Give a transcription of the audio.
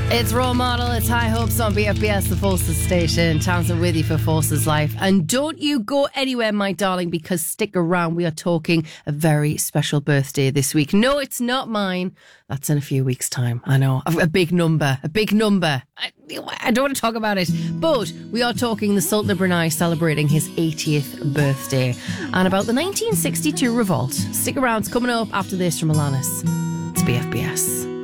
It's Role Model, it's High Hopes on BFBS, the Forces station. Townsend with you for Forces Life. And don't you go anywhere, my darling, because stick around. We are talking a very special birthday this week. No, it's not mine. That's in a few weeks' time. I know. A big number. A big number. I don't want to talk about it. But we are talking the Sultan of Brunei celebrating his 80th birthday. And about the 1962 revolt. Stick around. It's coming up after this from Alanis. It's BFBS.